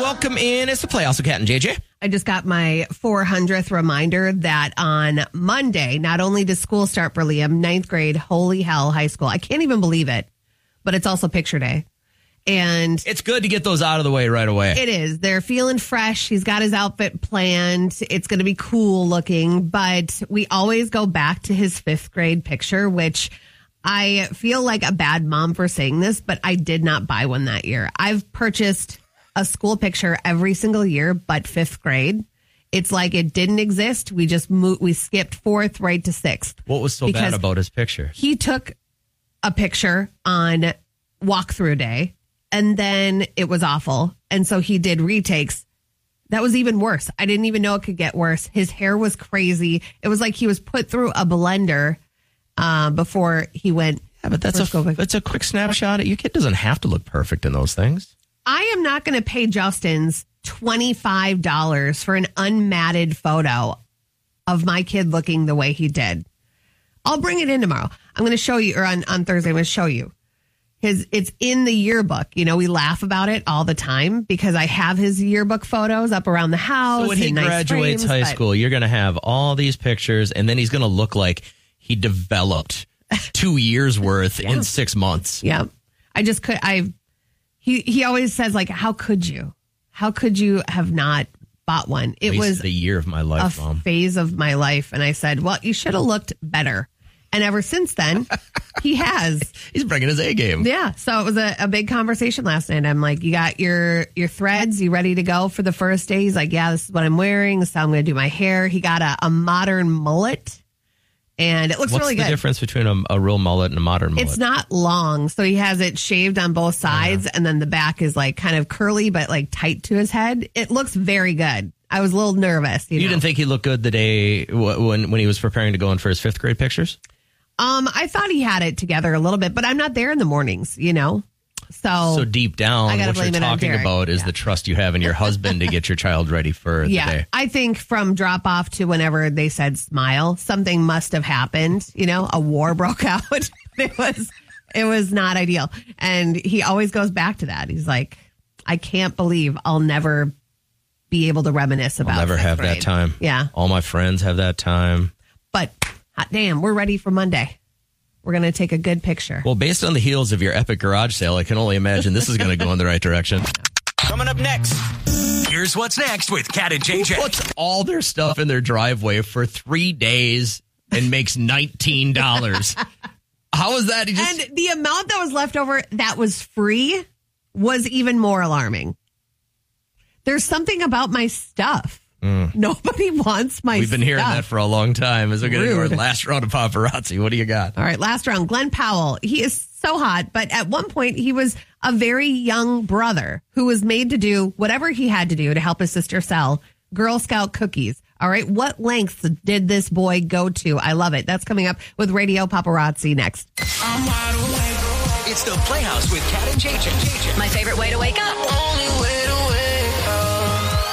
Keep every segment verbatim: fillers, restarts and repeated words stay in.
welcome in. It's the Playhouse with Kat and J J. I just got my four hundredth reminder that on Monday, not only does school start for Liam, ninth grade, holy hell, high school. I can't even believe it, but it's also picture day. And it's good to get those out of the way right away. It is. They're feeling fresh. He's got his outfit planned. It's going to be cool looking, but we always go back to his fifth grade picture, which I feel like a bad mom for saying this, but I did not buy one that year. I've purchased a school picture every single year, but fifth grade. It's like it didn't exist. We just moved, we skipped fourth right to sixth. What was so bad about his picture? He took a picture on walkthrough day. And then it was awful. And so he did retakes. That was even worse. I didn't even know it could get worse. His hair was crazy. It was like he was put through a blender uh, before he went. Yeah, but that's a, that's a quick snapshot. Your kid doesn't have to look perfect in those things. I am not going to pay Justin's twenty-five dollars for an unmatted photo of my kid looking the way he did. I'll bring it in tomorrow. I'm going to show you, or on, on Thursday, I'm going to show you. His, it's in the yearbook. You know, we laugh about it all the time because I have his yearbook photos up around the house. So when he nice graduates frames, high but... school, you're going to have all these pictures, and then he's going to look like he developed two years worth yeah. in six months. Yeah. I just could, I, he, he always says, like, how could you? How could you have not bought one? It was the year of my life, a Mom. phase of my life. And I said, well, you should have looked better. And ever since then, he has. He's bringing his A game. Yeah. So it was a, a big conversation last night. I'm like, you got your your threads? You ready to go for the first day? He's like, yeah, this is what I'm wearing. This is how I'm going to do my hair. He got a, a modern mullet. And it looks What's really good. What's the difference between a, a real mullet and a modern mullet? It's not long. So he has it shaved on both sides. Yeah. And then the back is like kind of curly, but like tight to his head. It looks very good. I was a little nervous. You, you know? didn't think he looked good the day when, when he was preparing to go in for his fifth grade pictures? Um, I thought he had it together a little bit, but I'm not there in the mornings, you know? So, so deep down, what you're talking about is yeah. the trust you have in your husband to get your child ready for yeah, the day. I think from drop off to whenever they said smile, something must have happened. You know, a war broke out. it was, it was not ideal. And he always goes back to that. He's like, I can't believe I'll never be able to reminisce about. I'll never have grade. that time. Yeah. All my friends have that time. But hot damn, we're ready for Monday. We're going to take a good picture. Well, based on the heels of your epic garage sale, I can only imagine this is going to go in the right direction. Coming up next, here's what's next with Kat and J J. Who puts all their stuff in their driveway for three days and makes nineteen dollars? How is that? He just... And the amount that was left over that was free was even more alarming. There's something about my stuff. Mm. Nobody wants my stuff. We've been hearing stuff. that for a long time. As we get into our last round of paparazzi, what do you got? All right, last round. Glenn Powell. He is so hot, but at one point he was a very young brother who was made to do whatever he had to do to help his sister sell Girl Scout cookies. All right, what lengths did this boy go to? I love it. That's coming up with Radio Paparazzi next. I'm wide awake. It's the Playhouse with Kat and J J. My favorite way to wake up. Only way to wake up.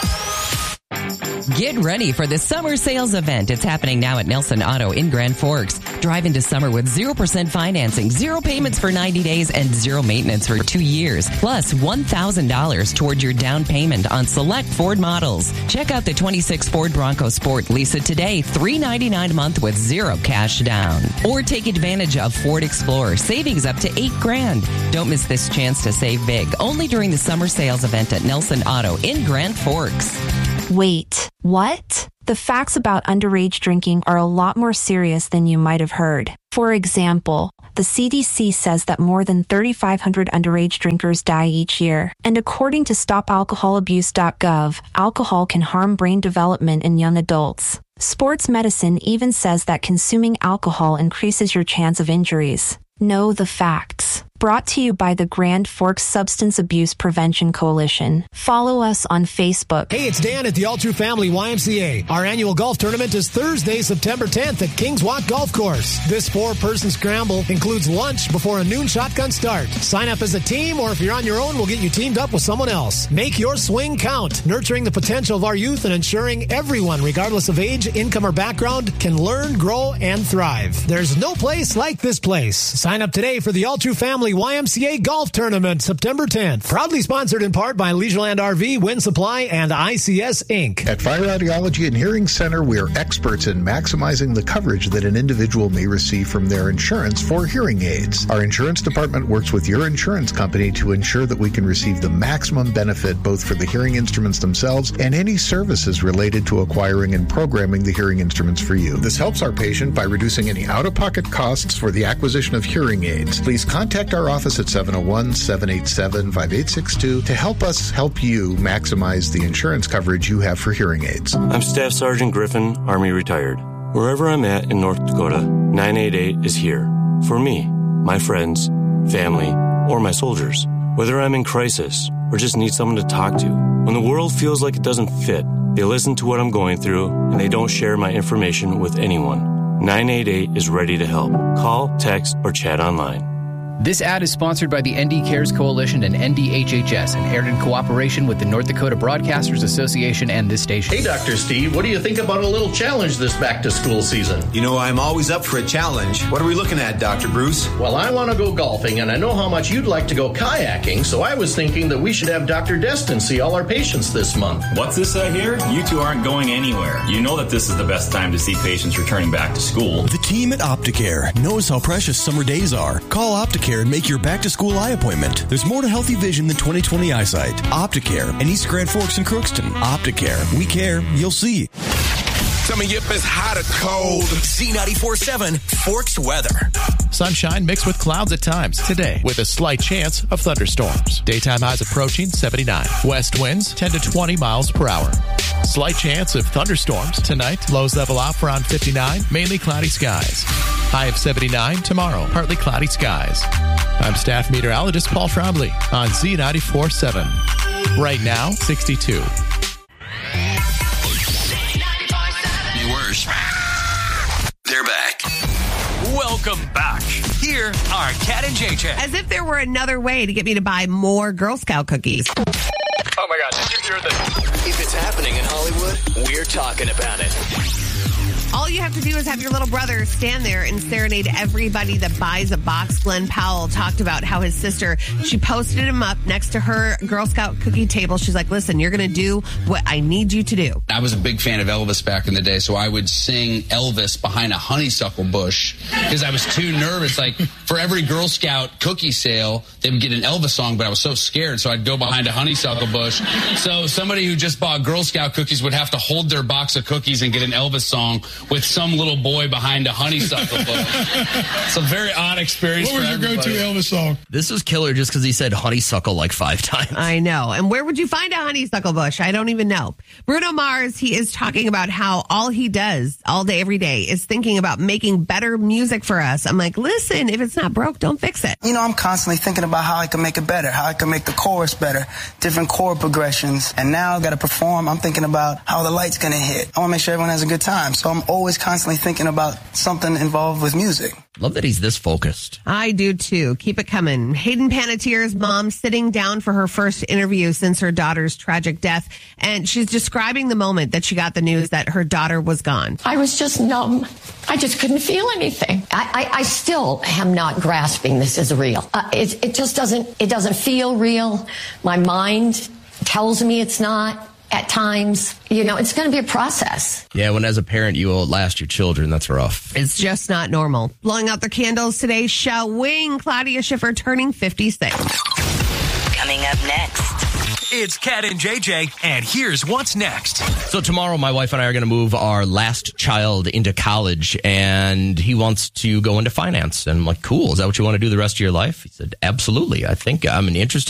Get ready for the summer sales event. It's happening now at Nelson Auto in Grand Forks. Drive into summer with zero percent financing, zero payments for ninety days, and zero maintenance for two years. Plus one thousand dollars toward your down payment on select Ford models. Check out the twenty-six Ford Bronco Sport. Lease it today, three hundred ninety-nine dollars a month with zero cash down. Or take advantage of Ford Explorer. Savings up to eight grand. Don't miss this chance to save big. Only during the summer sales event at Nelson Auto in Grand Forks. Wait, what? The facts about underage drinking are a lot more serious than you might have heard. For example, the C D C says that more than three thousand five hundred underage drinkers die each year. And according to stop alcohol abuse dot gov, alcohol can harm brain development in young adults. Sports medicine even says that consuming alcohol increases your chance of injuries. Know the facts. Brought to you by the Grand Forks Substance Abuse Prevention Coalition. Follow us on Facebook. Hey, it's Dan at the All True Family Y M C A. Our annual golf tournament is Thursday, September tenth at Kings Walk Golf Course. This four-person scramble includes lunch before a noon shotgun start. Sign up as a team, or if you're on your own, we'll get you teamed up with someone else. Make your swing count, nurturing the potential of our youth and ensuring everyone, regardless of age, income, or background, can learn, grow, and thrive. There's no place like this place. Sign up today for the All True Family Valley Y M C A Golf Tournament, September tenth. Proudly sponsored in part by Leisureland R V, Wind Supply, and I C S Incorporated. At Fire Audiology and Hearing Center, we are experts in maximizing the coverage that an individual may receive from their insurance for hearing aids. Our insurance department works with your insurance company to ensure that we can receive the maximum benefit both for the hearing instruments themselves and any services related to acquiring and programming the hearing instruments for you. This helps our patient by reducing any out-of-pocket costs for the acquisition of hearing aids. Please contact our office at seven oh one, seven eight seven, five eight six two to help us help you maximize the insurance coverage you have for hearing aids. I'm Staff Sergeant Griffin, Army retired. Wherever I'm at in North Dakota, nine eight eight is here. For me, my friends, family, or my soldiers. Whether I'm in crisis or just need someone to talk to. When the world feels like it doesn't fit, they listen to what I'm going through and they don't share my information with anyone. nine eight eight is ready to help. Call, text, or chat online. This ad is sponsored by the N D Cares Coalition and N D H H S and aired in cooperation with the North Dakota Broadcasters Association and this station. Hey, Doctor Steve, what do you think about a little challenge this back-to-school season? You know, I'm always up for a challenge. What are we looking at, Doctor Bruce? Well, I want to go golfing, and I know how much you'd like to go kayaking, so I was thinking that we should have Doctor Destin see all our patients this month. What's this I hear? You two aren't going anywhere. You know that this is the best time to see patients returning back to school. The team at Opticare knows how precious summer days are. Call Opticare and make your back-to-school eye appointment. There's more to healthy vision than twenty twenty eyesight. Opticare in East Grand Forks and Crookston. Opticare. We care. You'll see. Coming up is hot or cold. Z ninety-four point seven Forks weather. Sunshine mixed with clouds at times today with a slight chance of thunderstorms. Daytime highs approaching seventy-nine. West winds ten to twenty miles per hour. Slight chance of thunderstorms tonight. Lows level off around fifty-nine. Mainly cloudy skies. High of seventy-nine tomorrow. Partly cloudy skies. I'm staff meteorologist Paul Trombley on Z ninety-four point seven. Right now, sixty-two. Viewers, they're back. Welcome back. Here are Kat and J J. As if there were another way to get me to buy more Girl Scout cookies. Oh my God, did you hear this? If it's happening in Hollywood, we're talking about it. All you have to do is have your little brother stand there and serenade everybody that buys a box. Glenn Powell talked about how his sister, she posted him up next to her Girl Scout cookie table. She's like, listen, you're going to do what I need you to do. I was a big fan of Elvis back in the day, so I would sing Elvis behind a honeysuckle bush because I was too nervous. Like, for every Girl Scout cookie sale, they would get an Elvis song, but I was so scared, so I'd go behind a honeysuckle bush. So somebody who just bought Girl Scout cookies would have to hold their box of cookies and get an Elvis song with some little boy behind a honeysuckle bush. It's a very odd experience. What was for your everybody. go-to Elvis song? This was killer just because he said honeysuckle like five times. I know. And where would you find a honeysuckle bush? I don't even know. Bruno Mars, he is talking about how all he does all day, every day is thinking about making better music for us. I'm like, listen, if it's not broke, don't fix it. You know, I'm constantly thinking about how I can make it better, how I can make the chorus better, different chord progressions. And now I've got to perform. I'm thinking about how the light's going to hit. I want to make sure everyone has a good time. So I'm always constantly thinking about something involved with music. Love that he's this focused. I do too. Keep it coming. Hayden Panettiere's mom sitting down for her first interview since her daughter's tragic death. And she's describing the moment that she got the news that her daughter was gone. I was just numb. I just couldn't feel anything. I, I, I still am not grasping this as real. Uh, it, it just doesn't, it doesn't feel real. My mind tells me it's not. At times, you know, it's going to be a process. Yeah, when as a parent you outlast your children, that's rough. It's just not normal. Blowing out their candles today, Showing Claudia Schiffer turning fifty-six. Coming up next, it's Kat and J J, and here's what's next. So tomorrow, my wife and I are going to move our last child into college, and he wants to go into finance. And I'm like, cool, is that what you want to do the rest of your life? He said, absolutely. I think I'm an interested